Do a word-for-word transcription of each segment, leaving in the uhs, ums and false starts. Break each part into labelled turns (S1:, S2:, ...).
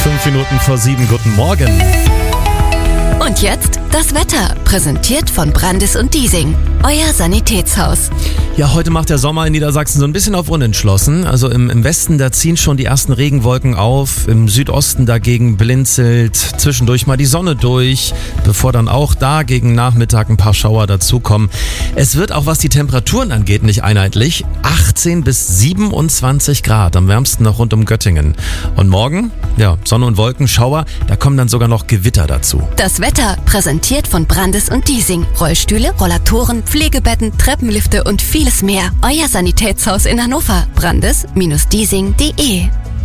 S1: Fünf Minuten vor sieben, guten Morgen.
S2: Und jetzt das Wetter, präsentiert von Brandis und Diesing, euer Sanitätshaus.
S1: Ja, heute macht der Sommer in Niedersachsen so ein bisschen auf unentschlossen. Also im, im Westen, da ziehen schon die ersten Regenwolken auf. Im Südosten dagegen blinzelt zwischendurch mal die Sonne durch, bevor dann auch da gegen Nachmittag ein paar Schauer dazukommen. Es wird auch, was die Temperaturen angeht, nicht einheitlich. achtzehn bis siebenundzwanzig Grad, am wärmsten noch rund um Göttingen. Und morgen, ja, Sonne und Wolken, Schauer, da kommen dann sogar noch Gewitter dazu.
S2: Das Wetter, präsentiert von Brandis und Diesing. Rollstühle, Rollatoren, Pflegebetten, Treppenlifte und vieles mehr. Euer Sanitätshaus in Hannover. Brandis Diesing punkt de.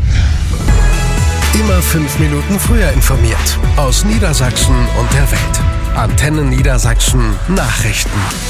S3: Immer fünf Minuten früher informiert. Aus Niedersachsen und der Welt. Antenne Niedersachsen Nachrichten.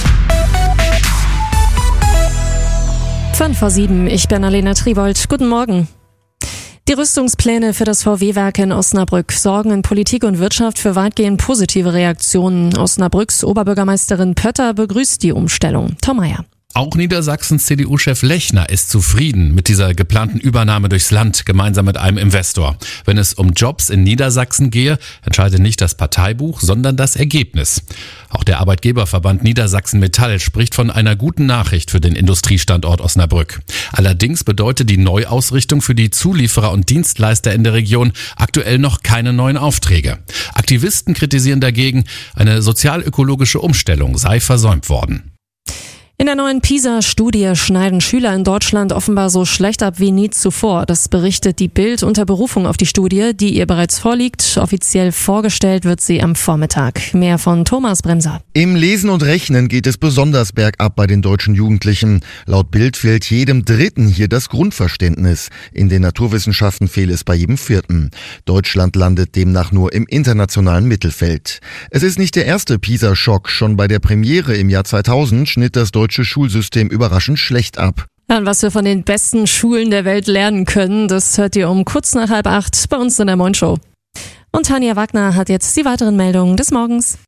S4: Fünf vor sieben, ich bin Alena Tribold. Guten Morgen. Die Rüstungspläne für das V W-Werk in Osnabrück sorgen in Politik und Wirtschaft für weitgehend positive Reaktionen. Osnabrücks Oberbürgermeisterin Pötter begrüßt die Umstellung. Tom Meyer.
S5: Auch Niedersachsens C D U-Chef Lechner ist zufrieden mit dieser geplanten Übernahme durchs Land gemeinsam mit einem Investor. Wenn es um Jobs in Niedersachsen gehe, entscheide nicht das Parteibuch, sondern das Ergebnis. Auch der Arbeitgeberverband Niedersachsen Metall spricht von einer guten Nachricht für den Industriestandort Osnabrück. Allerdings bedeutet die Neuausrichtung für die Zulieferer und Dienstleister in der Region aktuell noch keine neuen Aufträge. Aktivisten kritisieren dagegen, eine sozial-ökologische Umstellung sei versäumt worden.
S4: In der neuen PISA-Studie schneiden Schüler in Deutschland offenbar so schlecht ab wie nie zuvor. Das berichtet die Bild unter Berufung auf die Studie, die ihr bereits vorliegt. Offiziell vorgestellt wird sie am Vormittag. Mehr von Thomas Bremser.
S6: Im Lesen und Rechnen geht es besonders bergab bei den deutschen Jugendlichen. Laut Bild fehlt jedem Dritten hier das Grundverständnis. In den Naturwissenschaften fehlt es bei jedem Vierten. Deutschland landet demnach nur im internationalen Mittelfeld. Es ist nicht der erste PISA-Schock. Schon bei der Premiere im Jahr zweitausend schnitt das deutsche Schulsystem überraschend schlecht ab.
S4: Ja, und was wir von den besten Schulen der Welt lernen können, das hört ihr um kurz nach halb acht bei uns in der Morgenshow. Und Tanja Wagner hat jetzt die weiteren Meldungen des Morgens.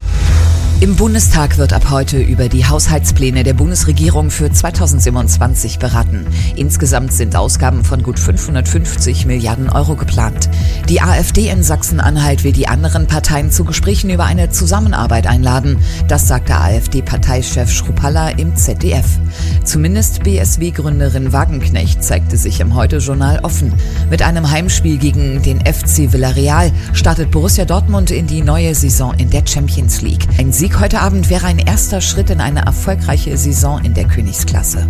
S7: Im Bundestag wird ab heute über die Haushaltspläne der Bundesregierung für zweitausendsiebenundzwanzig beraten. Insgesamt sind Ausgaben von gut fünfhundertfünfzig Milliarden Euro geplant. Die AfD in Sachsen-Anhalt will die anderen Parteien zu Gesprächen über eine Zusammenarbeit einladen. Das sagte AfD-Parteichef Schrupalla im Z D F. Zumindest B S W-Gründerin Wagenknecht zeigte sich im Heute-Journal offen. Mit einem Heimspiel gegen den F C Villarreal startet Borussia Dortmund in die neue Saison in der Champions League. Ein Sieg heute Abend wäre ein erster Schritt in eine erfolgreiche Saison in der Königsklasse.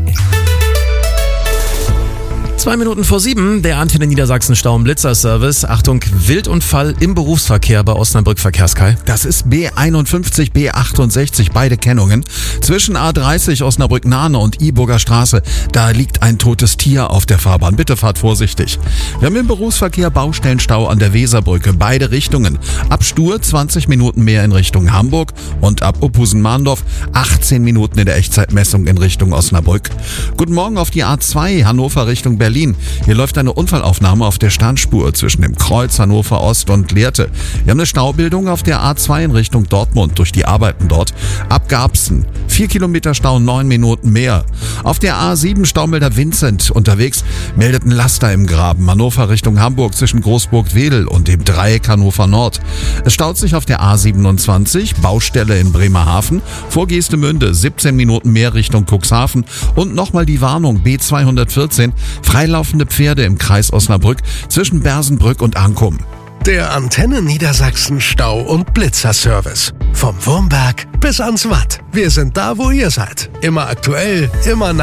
S1: Zwei Minuten vor sieben, der Antenne Niedersachsen Stau- und Blitzerservice. Achtung, Wildunfall im Berufsverkehr bei Osnabrück Verkehrskai.
S8: Das ist B einundfünfzig, B achtundsechzig, beide Kennungen. Zwischen A dreißig Osnabrück-Nahne und Iburger Straße, da liegt ein totes Tier auf der Fahrbahn. Bitte fahrt vorsichtig. Wir haben im Berufsverkehr Baustellenstau an der Weserbrücke, beide Richtungen. Ab Stur zwanzig Minuten mehr in Richtung Hamburg und ab Ophusen-Mahndorf achtzehn Minuten in der Echtzeitmessung in Richtung Osnabrück. Guten Morgen auf die A zwei, Hannover Richtung Berlin. Berlin. Hier läuft eine Unfallaufnahme auf der Standspur zwischen dem Kreuz Hannover Ost und Lehrte. Wir haben eine Staubildung auf der A zwei in Richtung Dortmund durch die Arbeiten dort. Ab Garbsen. Vier Kilometer Stau, neun Minuten mehr. Auf der A sieben Staumelder Vincent unterwegs meldet ein Laster im Graben. Hannover Richtung Hamburg zwischen Großburg-Wedel und dem Dreieck Hannover Nord. Es staut sich auf der A siebenundzwanzig, Baustelle in Bremerhaven. Vor Geestemünde siebzehn Minuten mehr Richtung Cuxhaven. Und nochmal die Warnung B zweihundertvierzehn, freilaufende Pferde im Kreis Osnabrück zwischen Bersenbrück und Ankum.
S3: Der Antenne Niedersachsen Stau- und Blitzerservice. Vom Wurmberg bis ans Watt. Wir sind da, wo ihr seid. Immer aktuell, immer nah.